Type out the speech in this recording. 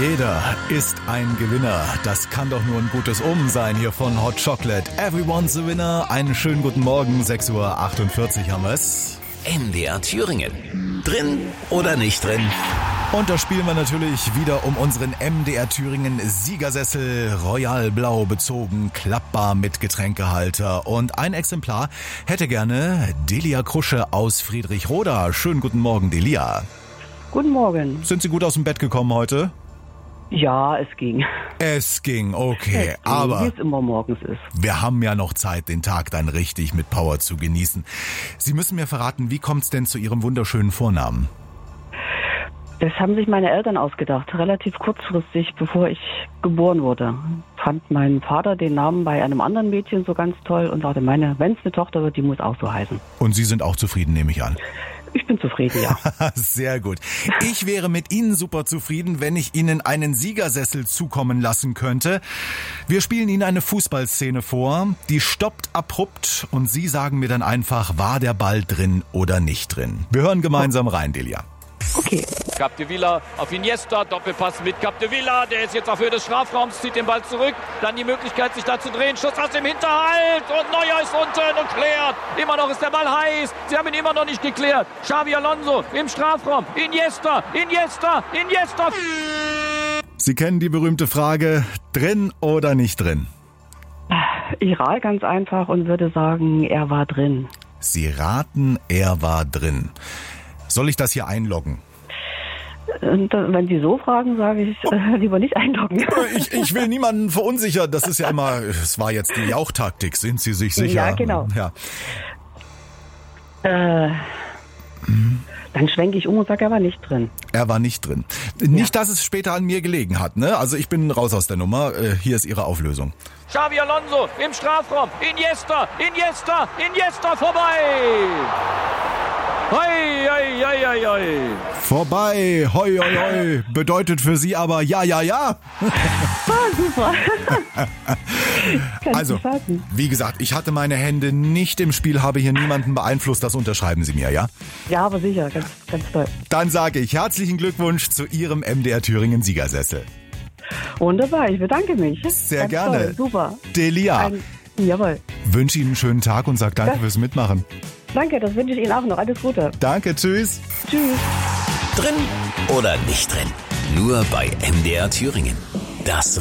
Jeder ist ein Gewinner. Das kann doch nur ein gutes Omen sein hier von Hot Chocolate. Everyone's a winner. Einen schönen guten Morgen. 6:48 Uhr haben wir es. MDR Thüringen. Drin oder nicht drin? Und da spielen wir natürlich wieder um unseren MDR Thüringen Siegersessel, Royal Blau bezogen, klappbar mit Getränkehalter. Und ein Exemplar hätte gerne Delia Krusche aus Friedrichroda. Schönen guten Morgen, Delia. Guten Morgen. Sind Sie gut aus dem Bett gekommen heute? Ja, es ging. Es ging, okay. Aber wie es immer morgens ist. wir haben ja noch Zeit, den Tag dann richtig mit Power zu genießen. Sie müssen mir verraten, wie kommt's denn zu Ihrem wunderschönen Vornamen? Das haben sich meine Eltern ausgedacht, relativ kurzfristig, bevor ich geboren wurde. Fand mein Vater den Namen bei einem anderen Mädchen so ganz toll und sagte, wenn es eine Tochter wird, die muss auch so heißen. Und Sie sind auch zufrieden, nehme ich an. Ich bin zufrieden, ja. Sehr gut. Ich wäre mit Ihnen super zufrieden, wenn ich Ihnen einen Siegersessel zukommen lassen könnte. Wir spielen Ihnen eine Fußballszene vor, die stoppt abrupt und Sie sagen mir dann einfach, war der Ball drin oder nicht drin. Wir hören gemeinsam rein, Delia. Okay. Capdevila auf Iniesta, Doppelpass mit Capdevila, der ist jetzt auf Höhe des Strafraums, zieht den Ball zurück, dann die Möglichkeit sich da zu drehen, Schuss aus dem Hinterhalt und Neuer ist unten und klärt, immer noch ist der Ball heiß, sie haben ihn immer noch nicht geklärt, Xavi Alonso im Strafraum, Iniesta. Sie kennen die berühmte Frage, drin oder nicht drin? Ich rate ganz einfach und würde sagen, er war drin. Sie raten, er war drin. Soll ich das hier einloggen? Und wenn Sie so fragen, sage ich lieber nicht einloggen. Ich will niemanden verunsichern. Das ist ja immer, es war jetzt die Jauchtaktik. Sind Sie sich sicher? Ja, genau. Ja. Dann schwenke ich um und sage, er war nicht drin. Er war nicht drin. Nicht, dass es später an mir gelegen hat, ne? Also ich bin raus aus der Nummer. Hier ist Ihre Auflösung. Xavi Alonso im Strafraum, Iniesta, vorbei! Hoi, hoi, hoi, hoi, hoi. Vorbei, hoi, hoi, hoi, bedeutet für Sie aber ja. Ah, super. Also, wie gesagt, ich hatte meine Hände nicht im Spiel, habe hier niemanden beeinflusst, das unterschreiben Sie mir, ja? Ja, aber sicher, ganz, ganz toll. Dann sage ich herzlichen Glückwunsch zu Ihrem MDR Thüringen Siegersessel. Wunderbar, ich bedanke mich. Sehr ganz gerne. Toll, super. Delia, Jawohl. wünsche Ihnen einen schönen Tag und sage danke fürs Mitmachen. Danke, das wünsche ich Ihnen auch noch. Alles Gute. Danke, tschüss. Tschüss. Drin oder nicht drin? Nur bei MDR Thüringen. Das